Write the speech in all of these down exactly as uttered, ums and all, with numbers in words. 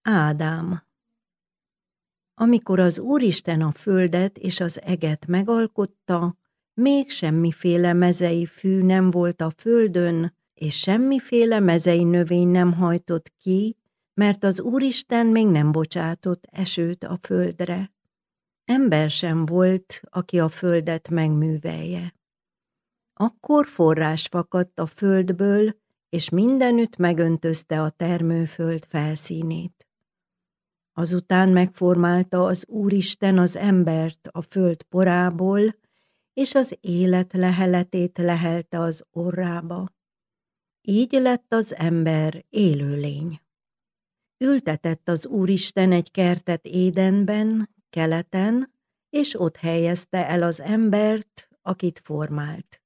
Ádám. Amikor az Úristen a földet és az eget megalkotta, még semmiféle mezei fű nem volt a földön, és semmiféle mezei növény nem hajtott ki, mert az Úristen még nem bocsátott esőt a földre. Ember sem volt, aki a földet megművelje. Akkor forrás fakadt a földből, és mindenütt megöntözte a termőföld felszínét. Azután megformálta az Úristen az embert a föld porából, és az élet leheletét lehelte az orrába. Így lett az ember élőlény. Ültetett az Úristen egy kertet Édenben, keleten, és ott helyezte el az embert, akit formált.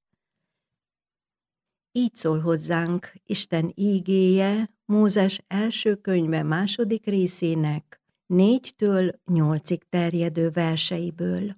Így szól hozzánk Isten ígéje Mózes első könyve második részének négytől nyolcig terjedő verseiből.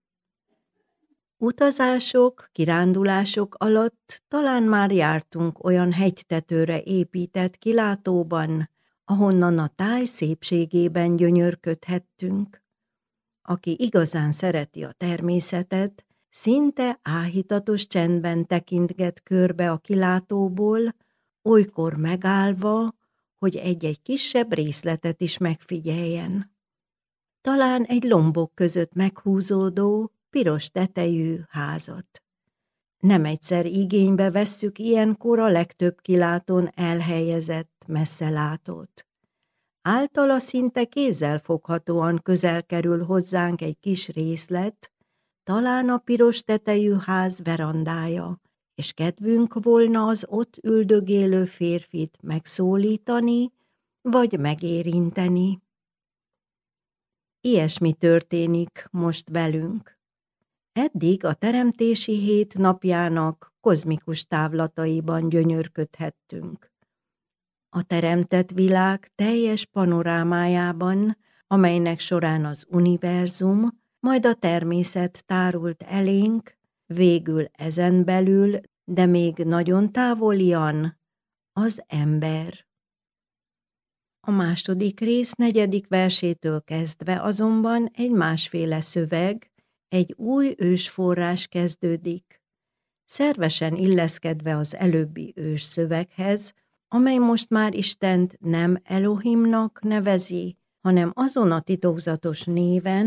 Utazások, kirándulások alatt talán már jártunk olyan hegytetőre épített kilátóban, ahonnan a táj szépségében gyönyörködhettünk. Aki igazán szereti a természetet, szinte áhítatos csendben tekintget körbe a kilátóból, olykor megállva, hogy egy-egy kisebb részletet is megfigyeljen. Talán egy lombok között meghúzódó, piros tetejű házat. Nem egyszer igénybe vesszük ilyenkor a legtöbb kilátón elhelyezett messzelátót. Általa szinte kézzelfoghatóan közel kerül hozzánk egy kis részlet, talán a piros tetejű ház verandája, és kedvünk volna az ott üldögélő férfit megszólítani, vagy megérinteni. Ilyesmi történik most velünk. Eddig a teremtési hét napjának kozmikus távlataiban gyönyörködhettünk. A teremtett világ teljes panorámájában, amelynek során az univerzum, majd a természet tárult elénk, végül ezen belül, de még nagyon távolian, az ember. A második rész negyedik versétől kezdve azonban egy másféle szöveg, egy új ősforrás kezdődik, szervesen illeszkedve az előbbi ős szöveghez, amely most már Istent nem Elohimnak nevezi, hanem azon a titokzatos néven,